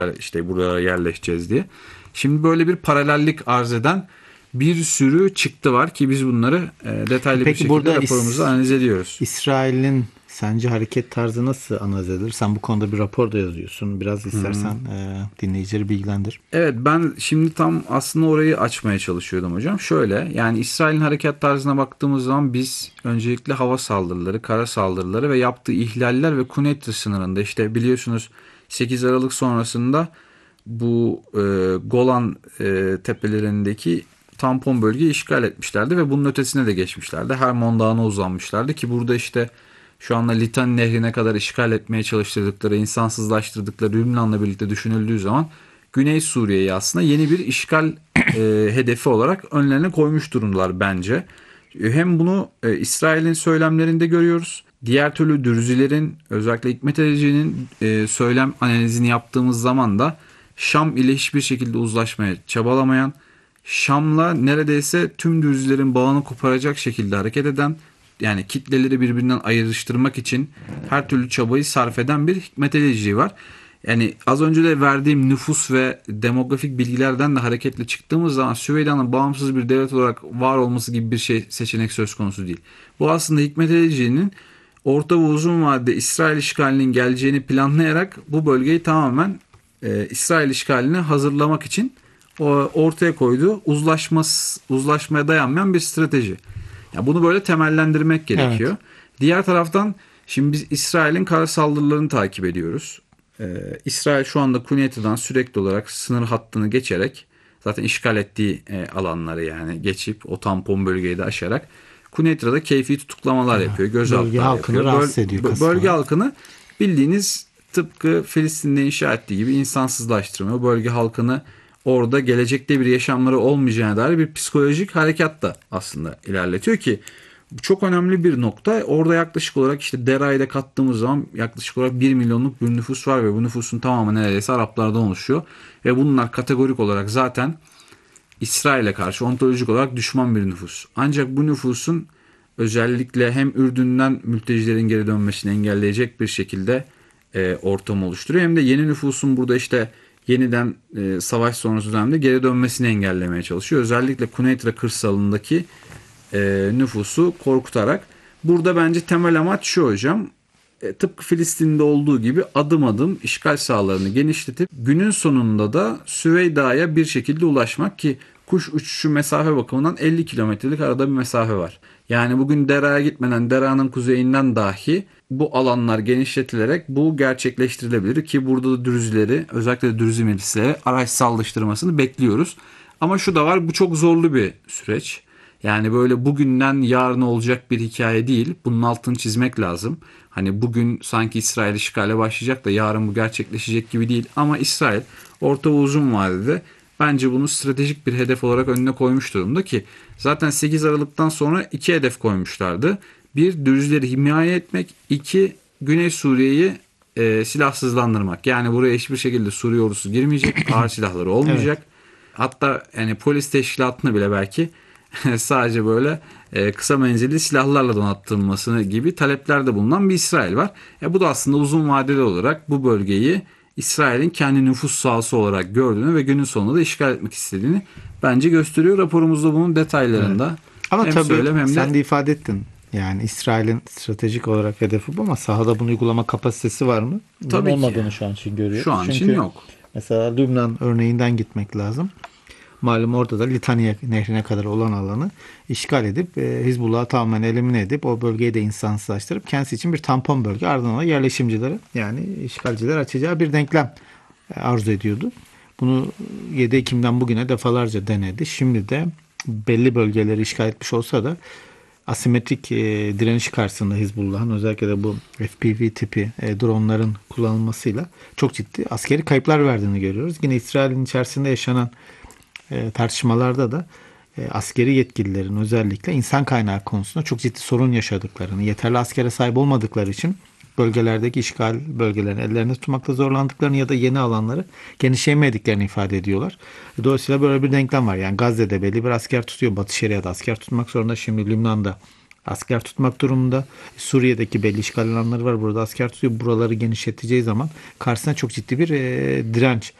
işte buraya yerleşeceğiz diye. Şimdi böyle bir paralellik arz eden bir sürü çıktı var ki biz bunları detaylı bir Peki şekilde burada raporumuzda analiz ediyoruz. İsrail'in sence hareket tarzı nasıl analiz edilir? Sen bu konuda bir rapor da yazıyorsun. Biraz istersen dinleyicileri bilgilendir. Evet, ben şimdi tam aslında orayı açmaya çalışıyordum hocam. Şöyle, yani İsrail'in hareket tarzına baktığımız zaman biz öncelikle hava saldırıları, kara saldırıları ve yaptığı ihlaller ve Kuneitra sınırında, işte biliyorsunuz 8 Aralık sonrasında bu Golan tepelerindeki tampon bölgeyi işgal etmişlerdi ve bunun ötesine de geçmişlerdi. Hermon Dağı'na uzanmışlardı ki burada işte şu anda Litani Nehri'ne kadar işgal etmeye çalıştırdıkları, insansızlaştırdıkları Lübnan'la birlikte düşünüldüğü zaman Güney Suriye'yi aslında yeni bir işgal hedefi olarak önlerine koymuş durumdalar bence. Hem bunu İsrail'in söylemlerinde görüyoruz. Diğer türlü Dürzilerin, özellikle Hikmet Erici'nin söylem analizini yaptığımız zaman da Şam ile hiçbir şekilde uzlaşmaya çabalamayan, Şam'la neredeyse tüm Dürzilerin bağını koparacak şekilde hareket eden, yani kitleleri birbirinden ayrıştırmak için her türlü çabayı sarf eden bir Hikmet Erici'i var. Yani az önce de verdiğim nüfus ve demografik bilgilerden de hareketle çıktığımız zaman Süveyda'nın bağımsız bir devlet olarak var olması gibi bir seçenek söz konusu değil. Bu aslında Hikmet Erici'nin orta ve uzun vadede İsrail işgalinin geleceğini planlayarak bu bölgeyi tamamen İsrail işgaline hazırlamak için ortaya koyduğu uzlaşmaya dayanmayan bir strateji. Yani bunu böyle temellendirmek gerekiyor. Evet. Diğer taraftan şimdi biz İsrail'in kara saldırılarını takip ediyoruz. İsrail şu anda Kuneyti'den sürekli olarak sınır hattını geçerek, zaten işgal ettiği alanları yani geçip o tampon bölgeyi de aşarak Kuneyti'de keyfi tutuklamalar yapıyor, Bölge gözaltılar halkını yapıyor. rahatsız ediyor Bölge kasıtlı. halkını bildiğiniz tıpkı Filistin'de inşa ettiği gibi insansızlaştırmıyor. Bölge halkını orada gelecekte bir yaşamları olmayacağına dair bir psikolojik harekat da aslında ilerletiyor ki bu çok önemli bir nokta. Orada yaklaşık olarak işte Dera'yı da kattığımız zaman yaklaşık olarak 1 milyonluk bir nüfus var ve bu nüfusun tamamı neredeyse Araplardan oluşuyor. Ve bunlar kategorik olarak zaten İsrail'e karşı ontolojik olarak düşman bir nüfus. Ancak bu nüfusun özellikle hem Ürdün'den mültecilerin geri dönmesini engelleyecek bir şekilde ortam oluşturuyor. Hem de yeni nüfusun burada işte yeniden savaş sonrası dönemde geri dönmesini engellemeye çalışıyor. Özellikle Kuneytre kırsalındaki nüfusu korkutarak. Burada bence temel amaç şu hocam. Tıpkı Filistin'de olduğu gibi adım adım işgal sahalarını genişletip günün sonunda da Süveyda'ya bir şekilde ulaşmak ki kuş uçuşu mesafe bakımından 50 kilometrelik arada bir mesafe var. Yani bugün Dera'ya gitmeden Dera'nın kuzeyinden dahi bu alanlar genişletilerek bu gerçekleştirilebilir ki burada da Dürzileri, özellikle de Dürzi milisleri araçsallaştırmasını bekliyoruz. Ama şu da var, bu çok zorlu bir süreç. Yani böyle bugünden yarına olacak bir hikaye değil. Bunun altını çizmek lazım. Hani bugün sanki İsrail işgale başlayacak da yarın bu gerçekleşecek gibi değil. Ama İsrail orta ve uzun vadede bence bunu stratejik bir hedef olarak önüne koymuş durumda ki zaten 8 Aralık'tan sonra iki hedef koymuşlardı. Bir, Dürzileri himaye etmek. İki, Güney Suriye'yi silahsızlandırmak. Yani buraya hiçbir şekilde Suriye ordusu girmeyecek. Ağır silahları Evet. olmayacak. Hatta yani polis teşkilatını bile belki sadece böyle kısa menzilli silahlarla donattırılmasını gibi taleplerde bulunan bir İsrail var. Bu da aslında uzun vadeli olarak bu bölgeyi İsrail'in kendi nüfus sahası olarak gördüğünü ve günün sonunda da işgal etmek istediğini bence gösteriyor. Raporumuzda bunun Evet. detaylarında Ama hem tabii söylem hem sen de de ifade ettin. Yani İsrail'in stratejik olarak hedefi bu ama sahada bunu uygulama kapasitesi var mı? Bunun tabii ki olmadığını şu an için şu görüyoruz. an için Çünkü yok. mesela Lübnan örneğinden gitmek lazım. Malum orada da Litani Nehri'ne kadar olan alanı işgal edip Hizbullah'ı tamamen elimine edip o bölgeyi de insansızlaştırıp kendisi için bir tampon bölge, ardından da yerleşimcileri yani işgalciler açacağı bir denklem arzu ediyordu. Bunu 7 Ekim'den bugüne defalarca denedi. Şimdi de belli bölgeleri işgal etmiş olsa da asimetrik direniş karşısında Hizbullah'ın özellikle de bu FPV tipi dronların kullanılmasıyla çok ciddi askeri kayıplar verdiğini görüyoruz. Yine İsrail'in içerisinde yaşanan tartışmalarda da askeri yetkililerin özellikle insan kaynağı konusunda çok ciddi sorun yaşadıklarını, yeterli askere sahip olmadıkları için bölgelerdeki işgal bölgelerini ellerinde tutmakta zorlandıklarını ya da yeni alanları genişleyemediklerini ifade ediyorlar. Dolayısıyla böyle bir denklem var. Yani Gazze'de belli bir asker tutuyor. Batı Şeria'da asker tutmak zorunda. Şimdi Lübnan'da asker tutmak durumunda. Suriye'deki belli işgal alanları var. Burada asker tutuyor. Buraları genişleteceği zaman karşısına çok ciddi bir direnç